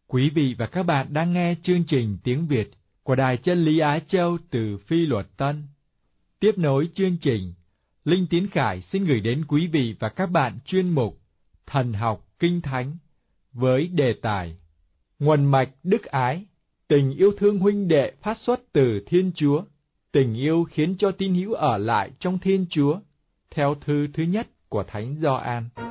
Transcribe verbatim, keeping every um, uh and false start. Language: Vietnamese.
Quý vị và các bạn đang nghe chương trình tiếng Việt của Đài Chân Lý Á Châu từ Phi Luật Tân. Tiếp nối chương trình, Linh Tiến Khải xin gửi đến quý vị và các bạn chuyên mục Thần học Kinh Thánh với đề tài Nguồn mạch đức ái, tình yêu thương huynh đệ phát xuất từ Thiên Chúa, tình yêu khiến cho tín hữu ở lại trong Thiên Chúa, theo thư thứ nhất của Thánh Gioan.